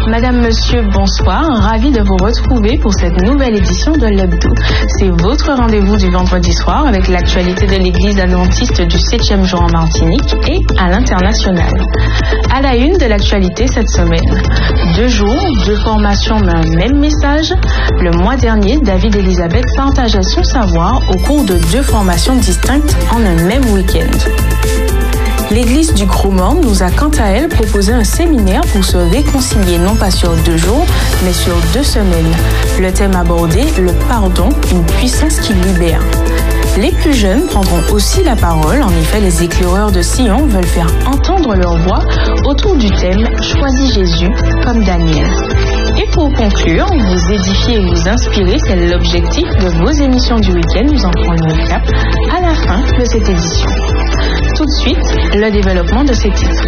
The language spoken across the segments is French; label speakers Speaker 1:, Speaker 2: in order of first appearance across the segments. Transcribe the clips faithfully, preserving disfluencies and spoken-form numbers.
Speaker 1: Madame, Monsieur, bonsoir. Ravi de vous retrouver pour cette nouvelle édition de l'Hebdo. C'est votre rendez-vous du vendredi soir avec l'actualité de l'Église adventiste du septième jour en Martinique et à l'international. À la une de l'actualité cette semaine, deux jours, deux formations mais un même message. Le mois dernier, David Elisabeth partageait son savoir au cours de deux formations distinctes en un même week-end. L'Église du Gros-Morne nous a quant à elle proposé un séminaire pour se réconcilier non pas sur deux jours, mais sur deux semaines. Le thème abordé, le pardon, une puissance qui libère. Les plus jeunes prendront aussi la parole. En effet, les éclaireurs de Sion veulent faire entendre leur voix autour du thème « Choisis Jésus comme Daniel ». Et pour conclure, vous édifier et vous inspirer, c'est l'objectif de vos émissions du week-end. Nous en prendrons le cap à la fin de cette édition. Tout de suite, le développement de ces titres.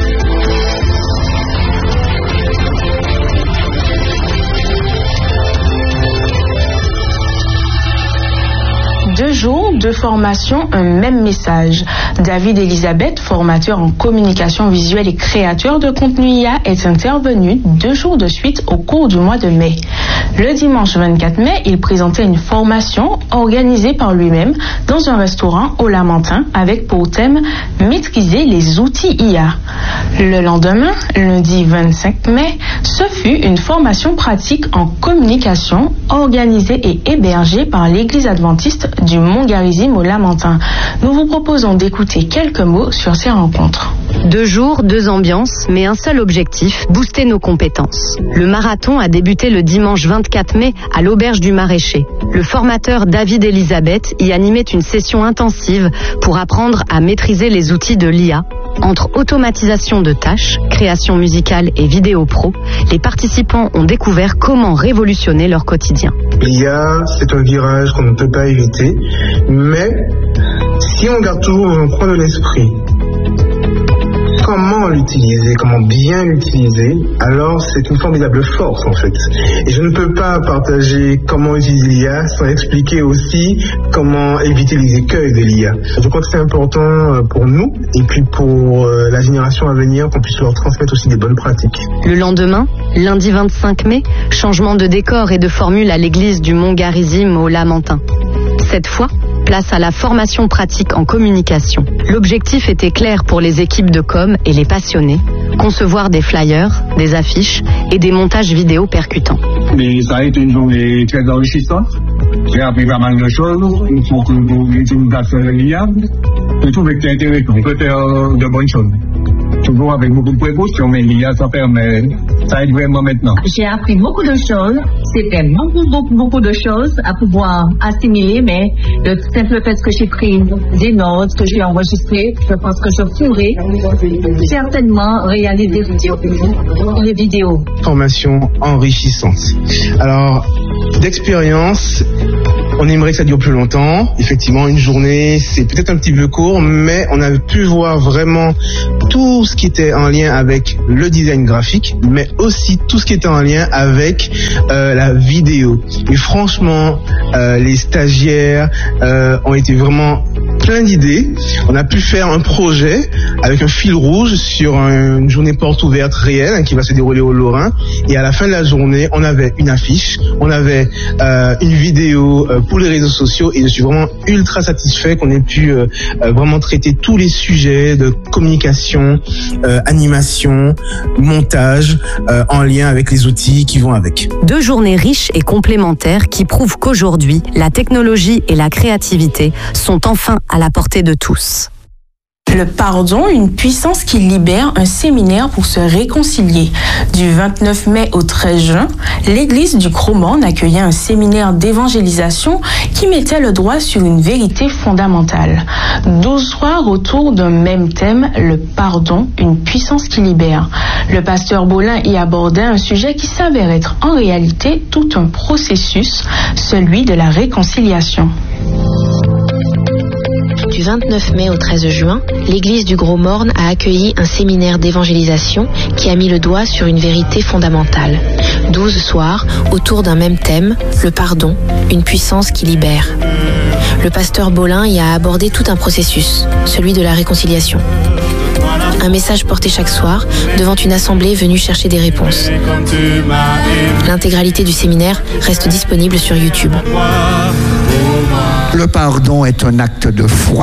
Speaker 1: Deux jours, deux formations, un même message. David Elisabeth, formateur en communication visuelle et créateur de contenu I A, est intervenu deux jours de suite au cours du mois de mai. Le dimanche vingt-quatre mai, il présentait une formation organisée par lui-même dans un restaurant au Lamentin avec pour thème « Maîtriser les outils I A ». Le lendemain, lundi vingt-cinq mai, ce fut une formation pratique en communication organisée et hébergée par l'Église adventiste du Mont-Garizim au Lamentin. Nous vous proposons d'écouter quelques mots sur ces rencontres.
Speaker 2: Deux jours, deux ambiances, mais un seul objectif, booster nos compétences. Le marathon a débuté le dimanche vingt-quatre mai à l'Auberge du Maraîcher. Le formateur David Elisabeth y animait une session intensive pour apprendre à maîtriser les outils de l'I A. Entre automatisation de tâches, création musicale et vidéo pro, les participants ont découvert comment révolutionner leur quotidien.
Speaker 3: L'I A, c'est un virage qu'on ne peut pas éviter, mais si on garde toujours un coin de l'esprit comment l'utiliser, comment bien l'utiliser, alors c'est une formidable force en fait. Et je ne peux pas partager comment utiliser l'I A sans expliquer aussi comment éviter les écueils de l'I A. Je crois que c'est important pour nous et puis pour la génération à venir qu'on puisse leur transmettre aussi des bonnes pratiques.
Speaker 2: Le lendemain, lundi vingt-cinq mai, changement de décor et de formule à l'église du Mont-Garizim au Lamentin. Cette fois, place à la formation pratique en communication. L'objectif était clair pour les équipes de com et les passionnés, concevoir des flyers, des affiches et des montages vidéo percutants.
Speaker 4: Mais ça a été une journée très enrichissante. J'ai appris pas mal de choses. Il faut que vous l'utilisation de l'I A. Je trouve que c'est intéressant. On peut faire de bonnes choses. Toujours avec beaucoup de précautions, mais l'I A, ça permet, ça aide vraiment maintenant.
Speaker 5: J'ai appris beaucoup de choses. C'était beaucoup, beaucoup, beaucoup de choses à pouvoir assimiler, mais le simple fait que j'ai pris des notes, que j'ai enregistrées, je pense que je pourrais certainement réaliser les vidéos.
Speaker 3: Formation enrichissante. Alors, d'expérience, on aimerait que ça dure plus longtemps. Effectivement, une journée, c'est peut-être un petit peu court, mais on a pu voir vraiment tout ce qui était en lien avec le design graphique, mais aussi tout ce qui était en lien avec euh, la vidéo. Et franchement, euh, les stagiaires euh, ont été vraiment plein d'idées. On a pu faire un projet avec un fil rouge sur un, une journée porte ouverte réelle hein, qui va se dérouler au Lorrain. Et à la fin de la journée, on avait une affiche, on avait euh, une vidéo euh, pour les réseaux sociaux et je suis vraiment ultra satisfait qu'on ait pu euh, euh, vraiment traiter tous les sujets de communication, euh, animation, montage euh, en lien avec les outils qui vont avec.
Speaker 2: Deux journées riches et complémentaires qui prouvent qu'aujourd'hui, la technologie et la créativité sont enfin à la portée de tous.
Speaker 1: Le pardon, une puissance qui libère, un séminaire pour se réconcilier. Du vingt-neuf mai au treize juin, l'église du Gros-Morne accueillait un séminaire d'évangélisation qui mettait le doigt sur une vérité fondamentale. Douze soirs autour d'un même thème, le pardon, une puissance qui libère. Le pasteur Bolin y abordait un sujet qui s'avère être en réalité tout un processus, celui de la réconciliation.
Speaker 6: Du vingt-neuf mai au treize juin, l'église du Gros-Morne a accueilli un séminaire d'évangélisation qui a mis le doigt sur une vérité fondamentale. Douze soirs autour d'un même thème, le pardon, une puissance qui libère. Le pasteur Bolin y a abordé tout un processus, celui de la réconciliation. Un message porté chaque soir devant une assemblée venue chercher des réponses. L'intégralité du séminaire reste disponible sur YouTube.
Speaker 7: Le pardon est un acte de foi.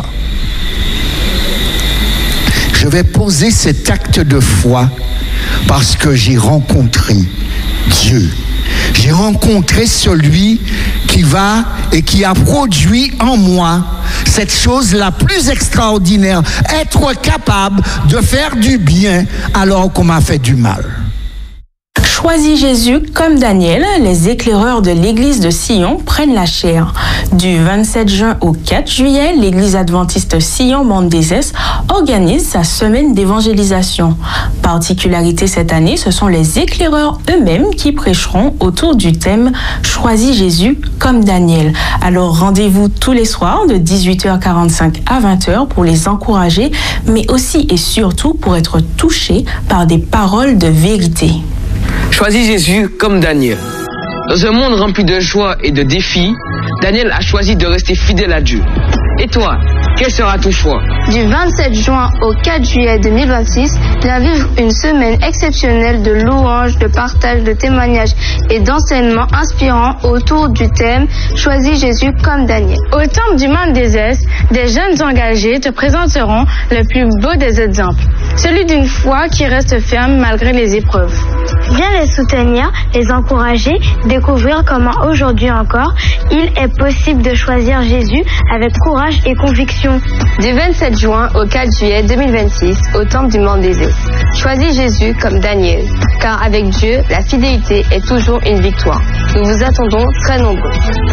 Speaker 7: Je vais poser cet acte de foi parce que j'ai rencontré Dieu. J'ai rencontré celui qui va et qui a produit en moi cette chose la plus extraordinaire, être capable de faire du bien alors qu'on m'a fait du mal.
Speaker 1: Choisis Jésus comme Daniel, les éclaireurs de l'église de Sion prennent la chair. Du vingt-sept juin au quatre juillet, l'église adventiste Sion-Mont-des-Esses organise sa semaine d'évangélisation. Particularité cette année, ce sont les éclaireurs eux-mêmes qui prêcheront autour du thème « Choisis Jésus comme Daniel ». Alors rendez-vous tous les soirs de dix-huit heures quarante-cinq à vingt heures pour les encourager, mais aussi et surtout pour être touchés par des paroles de vérité.
Speaker 8: Choisis Jésus comme Daniel. Dans un monde rempli de joie et de défis, Daniel a choisi de rester fidèle à Dieu. Et toi, quel sera ton choix?
Speaker 9: Du vingt-sept juin au quatre juillet deux mille vingt-six, viens vivre une semaine exceptionnelle de louanges, de partage, de témoignages et d'enseignements inspirants autour du thème « Choisis Jésus comme Daniel ».
Speaker 10: Au temple du Mont-des-Esses, des jeunes engagés te présenteront le plus beau des exemples, celui d'une foi qui reste ferme malgré les épreuves.
Speaker 9: Viens les soutenir, les encourager, découvrir comment aujourd'hui encore, il est possible de choisir Jésus avec courage et conviction.
Speaker 11: Du vingt-sept juin au quatre juillet deux mille vingt-six, au temple du Mont-des-Esses. Choisis Jésus comme Daniel, car avec Dieu, la fidélité est toujours une victoire. Nous vous attendons très nombreux.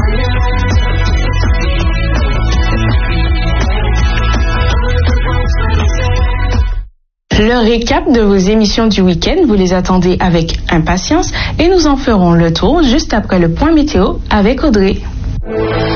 Speaker 1: Le récap de vos émissions du week-end, vous les attendez avec impatience et nous en ferons le tour juste après le point météo avec Audrey.